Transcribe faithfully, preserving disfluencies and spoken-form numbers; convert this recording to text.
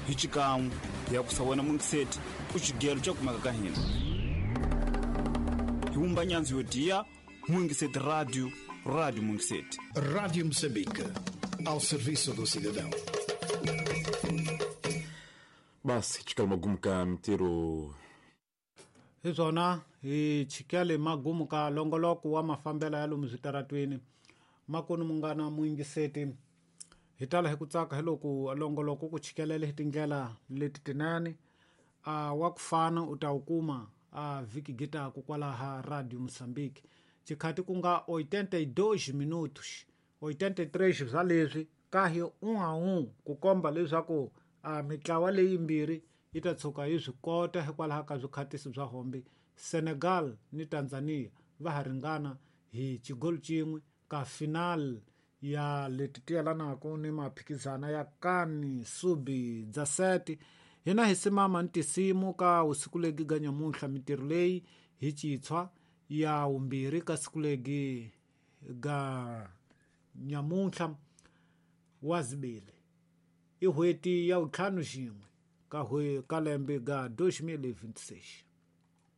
hi xikan'we ya ku sa wena Mungiseti ku xigelo xa kumeka ka hina hi vumba nyandzo yo tiya Mungiseti Radio, Rádio Mungiseti. Rádio Moçambique, ao serviço do cidadão. Basi chikala magumu ka mitiro hi zona hi chikele magumu ka longoloko wa mafambela ya lomu zwitaratweni makunu mungana Mungiseti hi tala hi ku tsaka hi loko longoloko ku chikelele hi tindlela leti tinene a wa ku fana u ta wu kuma a vhiki gitaku kwalaha Radio Moçambique chikhati ku nga oitenta e dois minutos oitenta e três bya leswi kahi un'we ku komba leswaku a mitlawa leyi mbirhi yi ta tshuka yi swi kota hikwalaho ka swikhatisi bya hombe Senegal ni Tanzania va ha ringana hi chigolo chin'we ka final ya leti tiyelanako ni maphikizana ya kani subi dza seti hina hi simama ni tisimu ka usiku legi ga nyamuntlha mitirho leyi hi chitshwa ya umbirhi ka siku legi ga nyamuntlha wa zibile i hweti ya utlhanu xin'we ka hwe ka lembe ga dois mil e vinte e seis